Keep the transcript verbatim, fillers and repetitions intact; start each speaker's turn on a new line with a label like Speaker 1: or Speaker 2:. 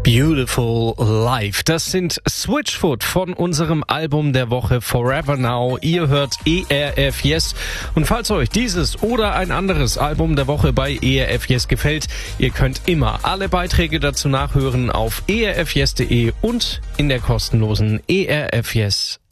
Speaker 1: Beautiful Life. Das sind Switchfoot von unserem Album der Woche Forever Now. Ihr hört E R F Yes. Und falls euch dieses oder ein anderes Album der Woche bei E R F Yes gefällt, ihr könnt immer alle Beiträge dazu nachhören auf e r f yes punkt de und in der kostenlosen E R F Yes